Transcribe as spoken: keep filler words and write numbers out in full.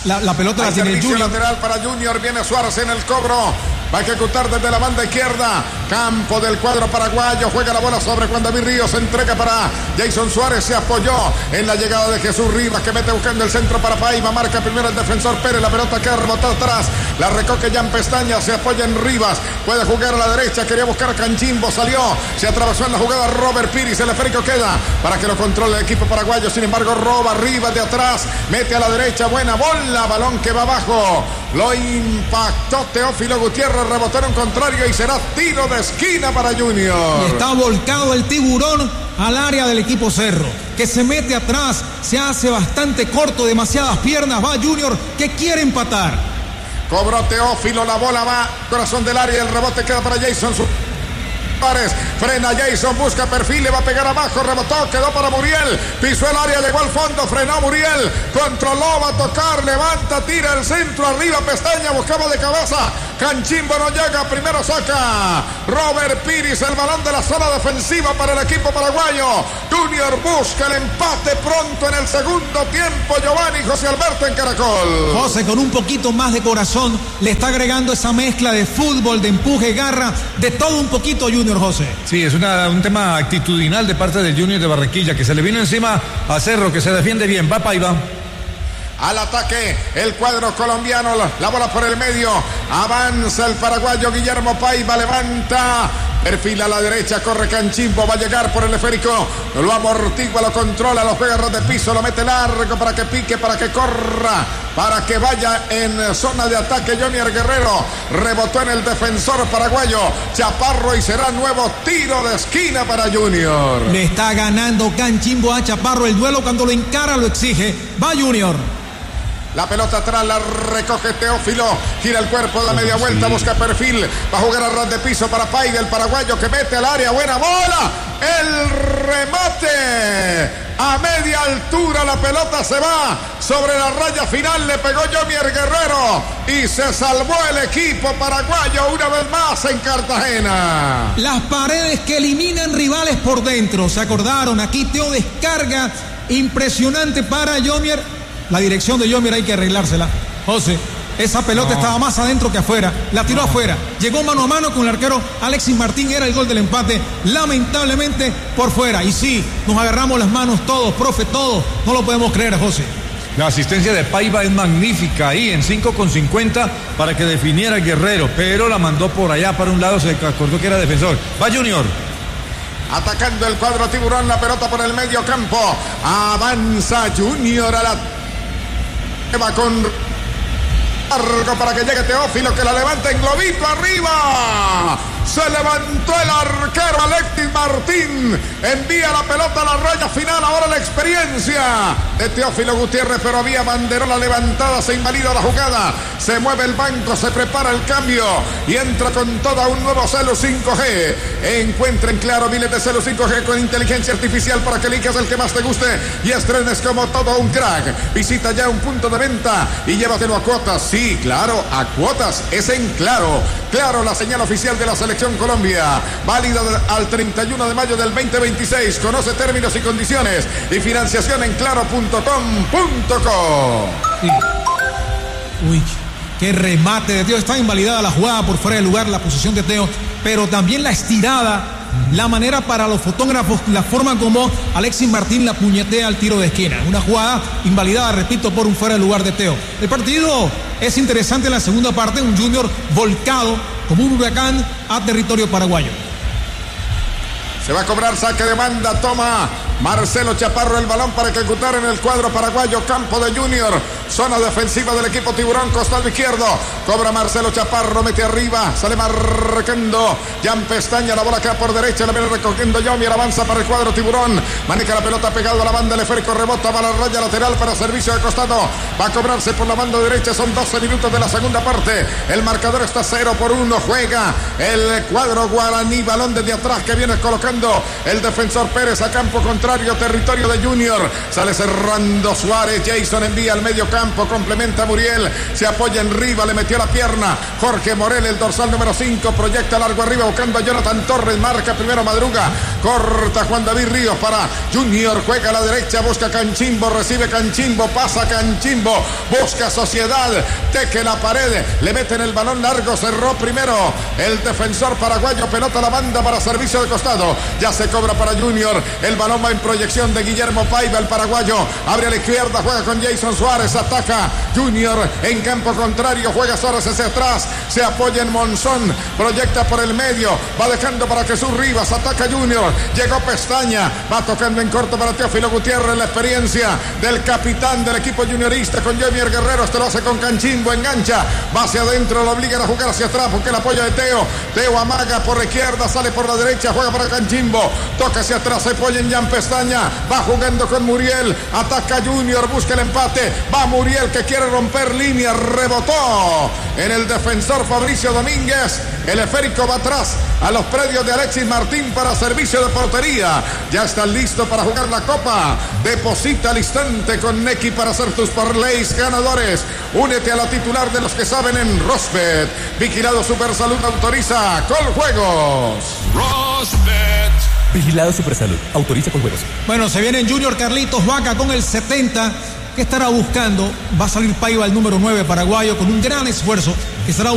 La, la pelota la tiene el Junior. Lateral para Junior, viene Suárez en el cobro. Va a ejecutar desde la banda izquierda. Campo del cuadro paraguayo. Juega la bola sobre Juan David Ríos. Entrega para Jason Suárez. Se apoyó en la llegada de Jesús Rivas, que mete buscando el centro para Paiva. Marca primero el defensor Pérez. La pelota que rebotó atrás. La recoge Jan Pestaña. Se apoya en Rivas. Puede jugar a la derecha. Quería buscar a Canchimbo. Salió. Se atravesó en la jugada Robert Piris. El esférico queda para que lo controle el equipo paraguayo. Sin embargo, roba Rivas de atrás. Mete a la derecha. Buena bola. Balón que va abajo. Lo impactó Teófilo Gutiérrez. Rebotó en contrario y será tiro de esquina para Junior. Y está volcado el tiburón al área del equipo Cerro, que se mete atrás, se hace bastante corto, demasiadas piernas. Va Junior, que quiere empatar. Cobró Teófilo, la bola va corazón del área, el rebote queda para Jason Suárez. Frena Jason, busca perfil, le va a pegar abajo, rebotó, quedó para Muriel, pisó el área, llegó al fondo, frenó Muriel, controló, va a tocar, levanta, tira el centro, arriba Pestaña, buscaba de cabeza, Canchimbo no llega, primero saca Robert Piris, el balón de la zona defensiva para el equipo paraguayo. Junior busca el empate pronto en el segundo tiempo. Giovanni José Alberto en Caracol. José, con un poquito más de corazón, le está agregando esa mezcla de fútbol, de empuje, garra, de todo un poquito Junior, José. Sí, es una, un tema actitudinal de parte del Junior de Barranquilla, que se le vino encima a Cerro, que se defiende bien. Va Paiva. Al ataque, el cuadro colombiano, la, la bola por el medio, avanza el paraguayo Guillermo Paiva, levanta, perfila a la derecha, corre Canchimbo, va a llegar por el esférico, lo amortigua, lo controla, lo juega ras de piso, lo mete largo para que pique, para que corra, para que vaya en zona de ataque. Junior Guerrero rebotó en el defensor paraguayo Chaparro y será nuevo tiro de esquina para Junior. Le está ganando Canchimbo a Chaparro el duelo, cuando lo encara lo exige. Va Junior. La pelota atrás, la recoge Teófilo, gira el cuerpo, da media vuelta, busca perfil, va a jugar a ras de piso para Paiva, el paraguayo que mete al área, buena bola, el remate a media altura, la pelota se va sobre la raya final, le pegó Junior Guerrero y se salvó el equipo paraguayo una vez más en Cartagena. Las paredes que eliminan rivales por dentro, ¿se acordaron? Aquí Teo descarga impresionante para Junior. La dirección de Junior hay que arreglársela. José, esa pelota no. estaba más adentro que afuera. La tiró no. afuera. Llegó mano a mano con el arquero Alexis Martín. Era el gol del empate. Lamentablemente por fuera. Y sí, nos agarramos las manos todos, profe, todos. No lo podemos creer, José. La asistencia de Paiva es magnífica ahí en cinco con cincuenta para que definiera el Guerrero. Pero la mandó por allá para un lado. Se acordó que era defensor. Va Junior. Atacando el cuadro tiburón. La pelota por el medio campo. Avanza Junior a la... va con largo para que llegue Teófilo, que la levanta en globito arriba. Se levantó el arquero Alexis Martín, envía la pelota a la raya final. Ahora la experiencia de Teófilo Gutiérrez, pero había banderola levantada, se invalida la jugada, se mueve el banco, se prepara el cambio y entra con toda un nuevo Celu cinco G. Encuentren claro miles de Celu cinco G con inteligencia artificial para que elijas el que más te guste y estrenes como todo un crack. Visita ya un punto de venta y llévatelo a cuotas. Sí, claro, a cuotas, es en Claro. Claro, la señal oficial de la selección Colombia, válida al treinta y uno de mayo del veinte veintiséis. Conoce términos y condiciones y financiación en claro punto com punto co. Sí. Uy, qué remate de Teo. Está invalidada la jugada por fuera de lugar, la posición de Teo, pero también la estirada, la manera para los fotógrafos, la forma como Alexis Martín la puñetea al tiro de esquina. Una jugada invalidada, repito, por un fuera de lugar de Teo. El partido es interesante en la segunda parte, un Junior volcado como un huracán a territorio paraguayo. Se va a cobrar saque de banda, toma Marcelo Chaparro el balón para ejecutar en el cuadro paraguayo, campo de Junior, zona defensiva del equipo tiburón, costado izquierdo, cobra Marcelo Chaparro, mete arriba, sale marcando Jan Pestaña, la bola acá por derecha, la viene recogiendo Junior, avanza para el cuadro tiburón, maneja la pelota pegado a la banda, el esférico rebota, va a la raya lateral para servicio de costado, va a cobrarse por la banda derecha, son doce minutos de la segunda parte, el marcador está cero por uno, juega el cuadro guaraní, balón desde atrás que viene colocando el defensor Pérez a campo contrario. contrario, territorio de Junior. Sale cerrando Suárez. Jason envía al medio campo. Complementa a Muriel. Se apoya en Riva. Le metió la pierna. Jorge Morel, el dorsal número cinco. Proyecta largo arriba buscando a Jonathan Torres. Marca primero Madruga. Corta Juan David Ríos para Junior. Juega a la derecha. Busca Canchimbo. Recibe Canchimbo. Pasa Canchimbo. Busca Sociedad. Teque la pared. Le meten el balón largo. Cerró primero el defensor paraguayo. Pelota a la banda para servicio de costado. Ya se cobra para Junior. El balón va en proyección de Guillermo Paiva, el paraguayo. Abre a la izquierda. Juega con Jason Suárez. Ataca Junior en campo contrario. Juega Suárez hacia atrás. Se apoya en Monzón. Proyecta por el medio. Va dejando para Jesús Rivas. Ataca Junior. Llegó Pestaña. Va tocando en corto para Teófilo Gutiérrez. La experiencia del capitán del equipo juniorista con Jamier Guerrero. Este lo hace con Canchimbo. Engancha. Va hacia adentro. Lo obligan a jugar hacia atrás porque el apoyo de Teo. Teo amaga por la izquierda. Sale por la derecha. Juega para Canchimbo. Toca hacia atrás. Se apoya en Jan Pestaña. Va jugando con Muriel. Ataca Junior. Busca el empate. Va Muriel que quiere romper línea. Rebotó en el defensor Fabricio Domínguez. El esférico va atrás a los predios de Alexis Martín para servicio de portería. Ya está listo para jugar la copa. Deposita al instante con Neki para hacer tus parlays ganadores. Únete a la titular de los que saben en Rosbet. Vigilado Supersalud autoriza Coljuegos. Rosbet. Vigilado Supersalud autoriza Coljuegos. Bueno, se viene en Junior Carlitos Vaca con el setenta. ¿Qué estará buscando? Va a salir Paiva el número nueve paraguayo con un gran esfuerzo que estará